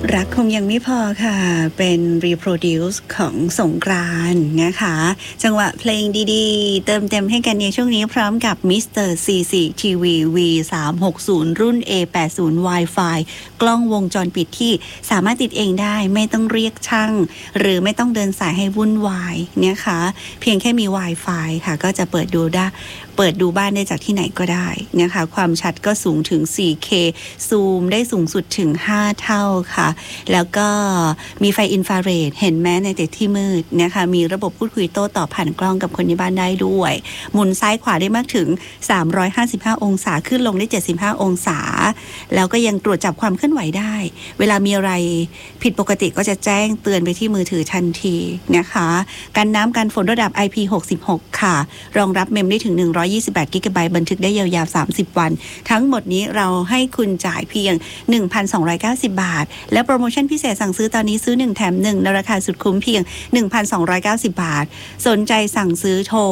รักคงยังไม่พอค่ะเป็น reproduce ของสงกรานต์นะคะจังหวะเพลงดีๆเติมเต็มให้กันในช่วงนี้พร้อมกับ Mr. CC TV V360 รุ่น A80 Wi-Fi กล้องวงจรปิดที่สามารถติดเองได้ไม่ต้องเรียกช่างหรือไม่ต้องเดินสายให้วุ่นวายนะคะเพียงแค่มี Wi-Fi ค่ะก็จะเปิดดูบ้านได้จากที่ไหนก็ได้นะคะความชัดก็สูงถึง 4K ซูมได้สูงสุดถึง 5 เท่าค่ะแล้วก็มีไฟอินฟราเรดเห็นแม้ในแต่ที่มืดนะคะมีระบบพูดคุยโต้ตอบผ่านกล้องกับคนในบ้านได้ด้วยหมุนซ้ายขวาได้มากถึง355องศาขึ้นลงได้75องศาแล้วก็ยังตรวจจับความเคลื่อนไหวได้เวลามีอะไรผิดปกติก็จะแจ้งเตือนไปที่มือถือทันทีนะคะกันน้ำกันฝนระดับ IP66 ค่ะรองรับเมมได้ถึง128 กิกะไบต์บันทึกได้ยาวๆ30วันทั้งหมดนี้เราให้คุณจ่ายเพียง 1,290 บาทและโปรโมชั่นพิเศษสั่งซื้อตอนนี้ซื้อ1แถม1ในราคาสุดคุ้มเพียง 1,290 บาทสนใจสั่งซื้อโทร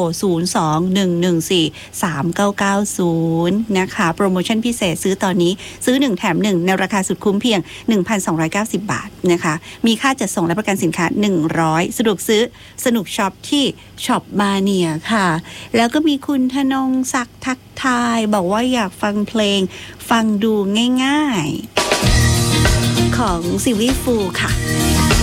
02-114-3990 นะคะโปรโมชั่นพิเศษซื้อตอนนี้ซื้อ1แถม1ในราคาสุดคุ้มเพียง 1,290 บาทนะคะมีค่าจัดส่งและประกันสินค้า100สะดวกซื้อสนุกช็อปที่ช็อปมาเนียค่ะแล้วก็มีคุณธนงศักดิ์ทักทายบอกว่าอยากฟังเพลงฟังดูง่ายๆของซิลลี่ฟูลค่ะ